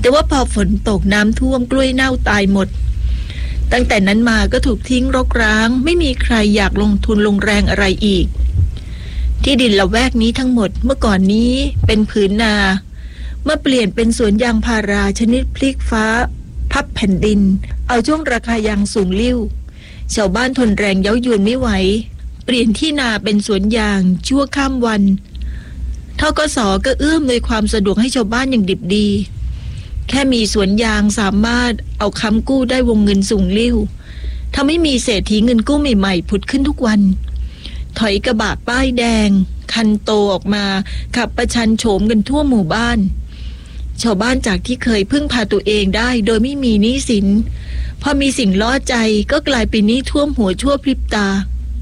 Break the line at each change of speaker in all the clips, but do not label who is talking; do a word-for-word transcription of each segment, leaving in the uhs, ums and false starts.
แต่ว่าพอฝนตกน้ำท่วมกล้วยเน่าตายหมดตั้งแต่นั้นมาก็ถูกทิ้งรกร้างไม่มีใครอยากลงทุนลงแรงอะไรอีกที่ดินละแวกนี้ทั้งหมดเมื่อก่อนนี้เป็นผืนนาเมื่อเปลี่ยนเป็นสวนยางพาราชนิดพลิกฟ้าพับแผ่นดินเอาช่วงราคายางสูงลิ่วชาวบ้านทนแรงเย้ายวนไม่ไหวเปลี่ยนที่นาเป็นสวนยางชั่วข้ามวันธกส.ก็เอื้อมเลยความสะดวกให้ชาวบ้านอย่างดิบดีแค่มีสวนยางสามารถเอาค้ำกู้ได้วงเงินสูงลิ่วทำให้มีเศรษฐีเงินกู้ใหม่ๆผุดขึ้นทุกวันถอยกระบะป้ายแดงคันโตออกมาขับประชันโฉมกันทั่วหมู่บ้านชาวบ้านจากที่เคยพึ่งพาตัวเองได้โดยไม่มีหนี้สินพอมีสิ่งล่อใจก็กลายเป็นหนี้ท่วมหัวชั่วพริบตา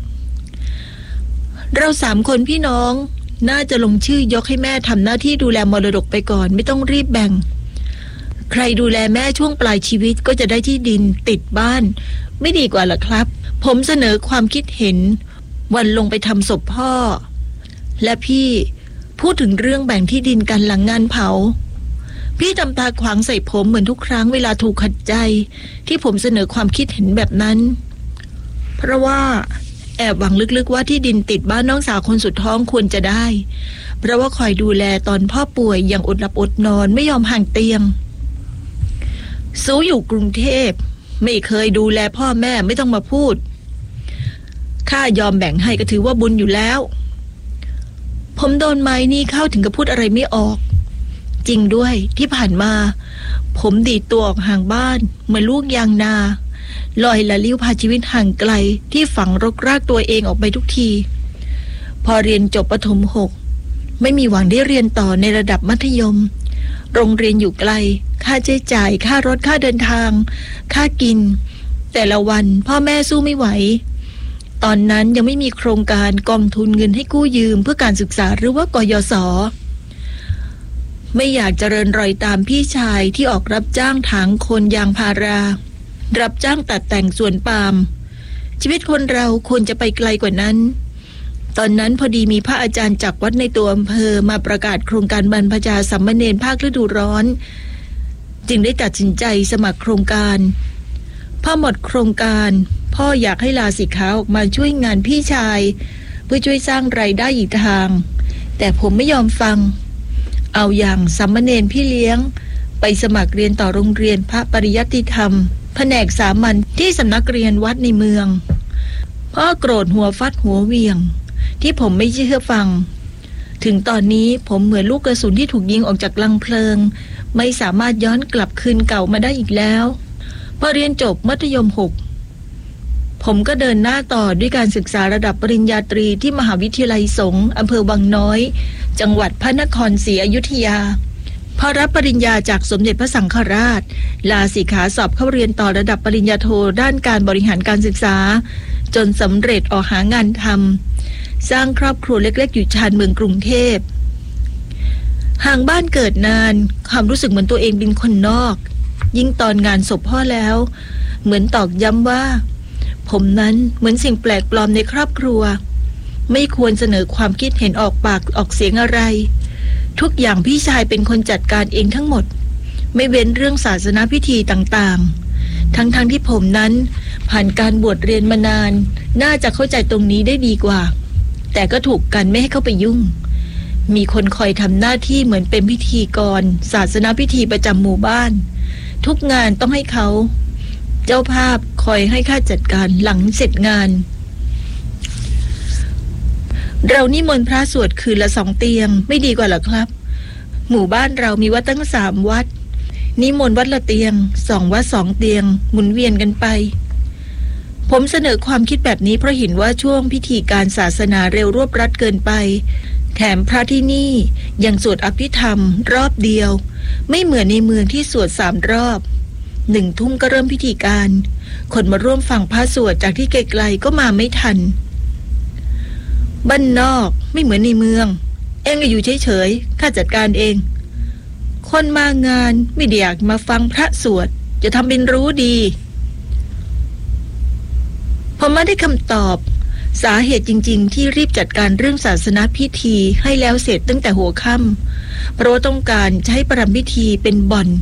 เราสามคนพี่น้องน่าจะลงชื่อยกให้แม่ทำหน้าที่ดูแลมรดกไปก่อนไม่ต้องรีบแบ่งใครดูแลแม่ช่วงปลายชีวิตก็จะได้ที่ดินติดบ้านไม่ดีกว่าหรอครับผมเสนอความคิดเห็นวันลงไปทำศพพ่อและพี่พูดถึงเรื่องแบ่งที่ดินกันหลังงานเผาพี่ทำตาขวางใส่ผมเหมือนทุกครั้งเวลาถูกขัดใจที่ผมเสนอความคิดเห็นแบบนั้นเพราะว่าแอบหวังลึกๆว่าที่ดินติดบ้านน้องสาวคนสุดท้องควรจะได้เพราะว่าคอยดูแลตอนพ่อป่วยอย่างอดหลับอดนอนไม่ยอมห่างเตียงสู้อยู่กรุงเทพไม่เคยดูแลพ่อแม่ไม่ต้องมาพูดข้ายอมแบ่งให้ก็ถือว่าบุญอยู่แล้วผมโดนไม้นี่เข้าถึงกับพูดอะไรไม่ออกจริงด้วยที่ผ่านมาผมดีดตัวออกห่างบ้านเหมือนลูกยางนาลอยละลิ้วพาชีวิตห่างไกลที่ฝังรกรากตัวเองออกไปทุกทีพอเรียนจบประถมหกไม่มีหวังได้เรียนต่อในระดับมัธยมโรงเรียนอยู่ไกลค่าใช้จ่ายค่ารถค่าเดินทางค่ากินแต่ละวันพ่อแม่สู้ไม่ไหวตอนนั้นยังไม่มีโครงการกองทุนเงินให้กู้ยืมเพื่อการศึกษาหรือว่ากยศ.ไม่อยากเจริญรอยตามพี่ชายที่ออกรับจ้างถางโคนยางพารารับจ้างตัดแต่งสวนปาล์มชีวิตคนเราควรจะไปไกลกว่านั้นตอนนั้นพอดีมีพระอาจารย์จากวัดในตัวอำเภอมาประกาศโครงการบรรพชาสามเณรภาคฤดูร้อนจึงได้ตัดสินใจสมัครโครงการพอหมดโครงการพ่ออยากให้ลาสิกขาออกมาช่วยงานพี่ชายเพื่อช่วยสร้างรายได้อีกทางแต่ผมไม่ยอมฟังเอาอย่างสามเณรพี่เลี้ยงไปสมัครเรียนต่อโรงเรียนพระปริยัติธรรมแผนกสามัญที่สำนักเรียนวัดในเมืองพ่อโกรธหัวฟัดหัวเวียงที่ผมไม่เชื่อฟังถึงตอนนี้ผมเหมือนลูกกระสุนที่ถูกยิงออกจากลังเพลิงไม่สามารถย้อนกลับคืนเก่ามาได้อีกแล้วพอเรียนจบมัธยมหกผมก็เดินหน้าต่อด้วยการศึกษาระดับปริญญาตรีที่มหาวิทยาลัยสงฆ์อำเภอวังน้อยจังหวัดพระนครศรีอยุธยาพอรับปริญญาจากสมเด็จพระสังฆราชลาสิกขาสอบเข้าเรียนต่อระดับปริญญาโทด้านการบริหารการศึกษาจนสำเร็จออกหางานทำสร้างครอบครัวเล็กๆอยู่ชานเมืองกรุงเทพห่างบ้านเกิดนานความรู้สึกเหมือนตัวเองเป็นคนนอกยิ่งตอนงานศพพ่อแล้วเหมือนตอกย้ำว่าผมนั้นเหมือนสิ่งแปลกปลอมในครอบครัวไม่ควรเสนอความคิดเห็นออกปากออกเสียงอะไรทุกอย่างพี่ชายเป็นคนจัดการเองทั้งหมดไม่เว้นเรื่องศาสนาพิธีต่างๆทั้งๆ ท, ที่ผมนั้นผ่านการบวชเรียนมานานน่าจะเข้าใจตรงนี้ได้ดีกว่าแต่ก็ถูกกันไม่ให้เข้าไปยุ่งมีคนคอยทำหน้าที่เหมือนเป็นพิธีกรศาสนาพิธีประจำหมู่บ้านทุกงานต้องให้เขาเจ้าภาพคอยให้ค่าจัดการหลังเสร็จงานเรานิมนต์พระสวดคืนละสองเตียงไม่ดีกว่าหรอครับหมู่บ้านเรามีวัดตั้งสามวัดนิมนต์วัดละเตียงสองวัดสองเตียงหมุนเวียนกันไปผมเสนอความคิดแบบนี้เพราะเห็นว่าช่วงพิธีการศาสนาเร็วรวบรัดเกินไปแถมพระที่นี่ยังสวดอภิธรรมรอบเดียวไม่เหมือนในเมืองที่สวดสามรอบหนึ่งทุ่มก็เริ่มพิธีการคนมาร่วมฟังพระสวดจากที่ไกลๆก็มาไม่ทันบ้านนอกไม่เหมือนในเมืองเองก็อยู่เฉยๆข้าจัดการเองคนมางานไม่ได้อยากมาฟังพระสวดจะทำเป็นรู้ดีผมไม่ได้คำตอบสาเหตุจริงๆที่รีบจัดการเรื่องศาสนพิธีให้แล้วเสร็จตั้งแต่หัวค่ำเพราะต้องการใช้ประรำพิธีเป็นบ่อน